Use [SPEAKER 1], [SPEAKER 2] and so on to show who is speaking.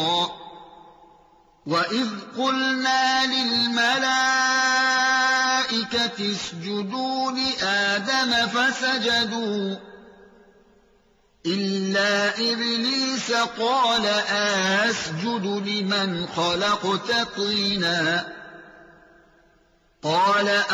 [SPEAKER 1] وَإِذْ قُلْنَا لِلْمَلَائِكَةِ اسْجُدُوا لِآدَمَ فَسَجَدُوا إِلَّا إِبْلِيسَ قَالَ أَسْجُدُ لِمَنْ خَلَقْتَ طِينًا قَالَ